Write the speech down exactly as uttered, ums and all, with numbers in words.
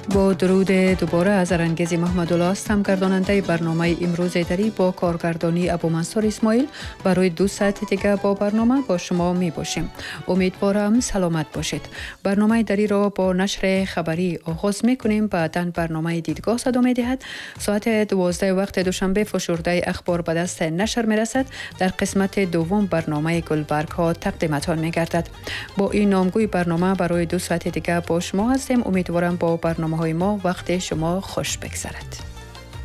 با درود دوباره از ارنگیز محمدالله هستم. گرداننده برنامه امروز دری با کارگردانی ابو منصور اسماعیل برای دو ساعت دیگه با برنامه با شما می باشیم. امیدوارم سلامت باشید. برنامه دری را با نشر خبری آغاز می کنیم. بعداً برنامه دیدگاه صدا می دهد. ساعت دوازده وقت دوشنبه فشرده اخبار به دست نشر می رسد. در قسمت دوم برنامه گلبرگ ها تقدیمتان می گردد. با این نامگوی برنامه برای دو ساعت دیگه با شما هستیم. امیدوارم با برنامه های ما وقت شما خوش بگذرد.